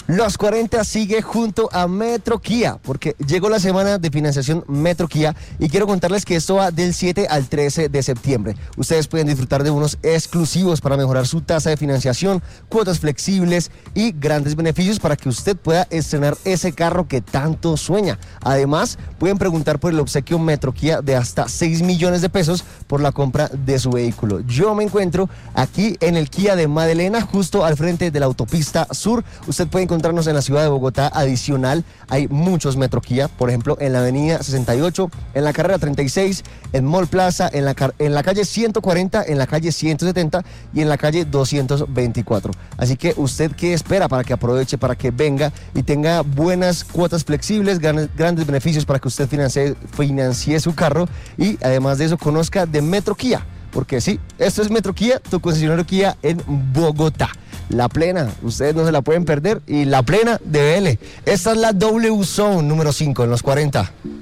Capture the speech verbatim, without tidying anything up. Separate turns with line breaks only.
Los cuarenta sigue junto a Metro Kia, porque llegó la semana de financiación Metro Kia y quiero contarles que esto va del siete al trece de septiembre. Ustedes pueden disfrutar de unos exclusivos para mejorar su tasa de financiación, cuotas flexibles y grandes beneficios para que usted pueda estrenar ese carro que tanto sueña. Además, pueden preguntar por el obsequio Metro Kia de hasta seis millones de pesos por la compra de su vehículo. Yo me encuentro aquí en el Kia de Madelena, justo al frente de la autopista sur. Usted puede encontrarnos en la ciudad de Bogotá. Adicional, hay muchos Metro Kia, por ejemplo, en la avenida sesenta y ocho, en la carrera treinta y seis, en Mall Plaza, en la, en la calle ciento cuarenta, en la calle ciento setenta y en la calle doscientos veinticuatro. Así que usted, ¿qué espera para que aproveche, para que venga y tenga buenas cuotas flexibles, grandes, grandes beneficios para que usted financie, financie su carro y además de eso conozca de Metro Kia? Porque sí, esto es Metro Kia, tu concesionario Kia en Bogotá. La plena, ustedes no se la pueden perder, y la plena de B L. Esta es la W Zone número cinco en los cuarenta.